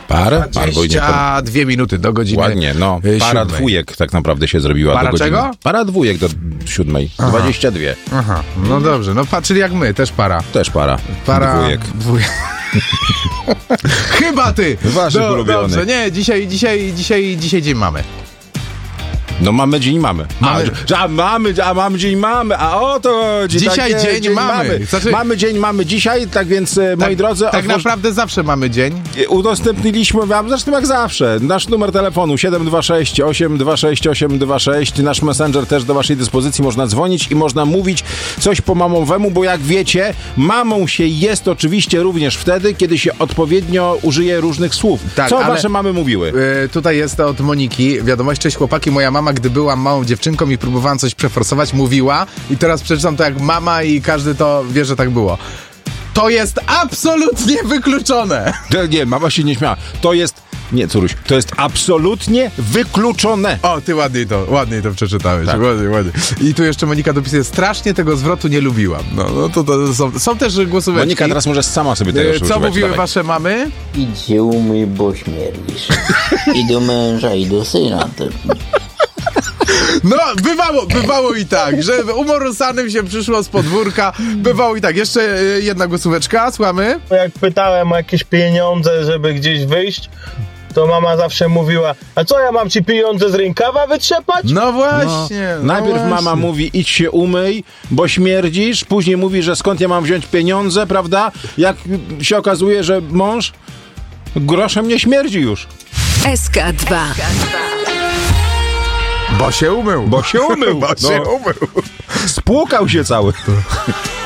Parę? 22 minuty do godziny. Ładnie, no. Para 7. dwójek tak naprawdę się zrobiła Para do godziny. czego? Para dwójek do 7. 22. Aha, no dobrze, no czyli jak my, też para. Też para. Para dwójek. Chyba ty! Waszych ulubionych. Dobrze, nie, dzisiaj dzień mamy. No mamy dzień mamy. Mamy dzień mamy, a o to chodzi. Dzisiaj takie, dzień mamy. Znaczy, mamy dzień mamy dzisiaj, tak więc moi drodzy... Tak naprawdę zawsze mamy dzień. Udostępniliśmy wam, zresztą jak zawsze, nasz numer telefonu 726 826 826. Nasz messenger też do waszej dyspozycji. Można dzwonić i można mówić coś po mamowemu, bo jak wiecie, mamą się jest oczywiście również wtedy, kiedy się odpowiednio użyje różnych słów. Tak, co wasze mamy mówiły? Tutaj jest od Moniki wiadomość: cześć chłopaki, moja mama, gdy byłam małą dziewczynką i próbowałam coś przeforsować, mówiła, i teraz przeczytam to jak mama i każdy to wie, że tak było. To jest absolutnie wykluczone. Nie, mama się nie śmiała. To jest... Nie, Curuś, to jest absolutnie wykluczone. O, ty ładniej to przeczytałeś. Tak. Ładnie. I tu jeszcze Monika dopisuje: strasznie tego zwrotu nie lubiłam. No to są też głosóweczki. Monika teraz może sama sobie tego używać. Co mówiły Dawaj. wasze mamy? Idź się umyj, bo śmierdzisz. I do męża, i do syna. No, bywało i tak, że umorusanym się przyszło z podwórka. Bywało i tak. Jeszcze jedna głosóweczka, słuchamy. Jak pytałem o jakieś pieniądze, żeby gdzieś wyjść, to mama zawsze mówiła: a co, ja mam ci pieniądze z rękawa wytrzepać? No właśnie. Najpierw mama mówi: idź się umyj, bo śmierdzisz. Później mówi, że skąd ja mam wziąć pieniądze, prawda? Jak się okazuje, że mąż groszem nie śmierdzi już. SK2. Bo się umył. Bo się umył. Bo się umył. Spłukał się cały.